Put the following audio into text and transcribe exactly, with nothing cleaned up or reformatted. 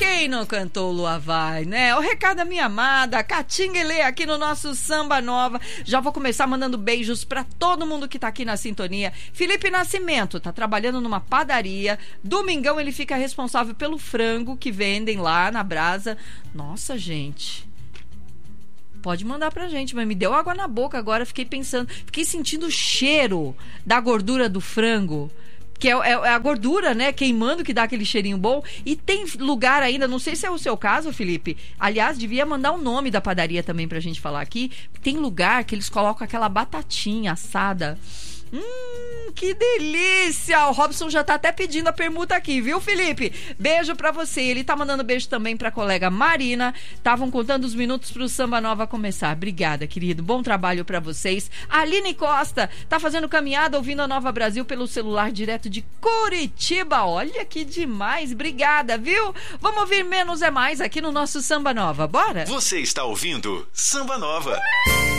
Quem não cantou Lua Vai, né? O recado da minha amada Caatinga Elê aqui no nosso Samba Nova. Já vou começar mandando beijos pra todo mundo que tá aqui na sintonia. Felipe Nascimento tá trabalhando numa padaria. Domingão ele fica responsável pelo frango que vendem lá na brasa. Nossa, gente... Pode mandar pra gente, mas me deu água na boca agora, fiquei pensando, fiquei sentindo o cheiro da gordura do frango, que é, é, é a gordura, né, queimando, que dá aquele cheirinho bom. E tem lugar ainda, não sei se é o seu caso, Felipe, aliás, devia mandar o nome da padaria também pra gente falar aqui. Tem lugar que eles colocam aquela batatinha assada. Hum, que delícia! O Robson já tá até pedindo a permuta aqui, viu, Felipe? Beijo pra você. Ele tá mandando beijo também pra colega Marina. Estavam contando os minutos pro Samba Nova começar. Obrigada, querido. Bom trabalho pra vocês. Aline Costa tá fazendo caminhada ouvindo a Nova Brasil pelo celular direto de Curitiba. Olha que demais. Obrigada, viu? Vamos ouvir Menos é Mais aqui no nosso Samba Nova. Bora? Você está ouvindo Samba Nova.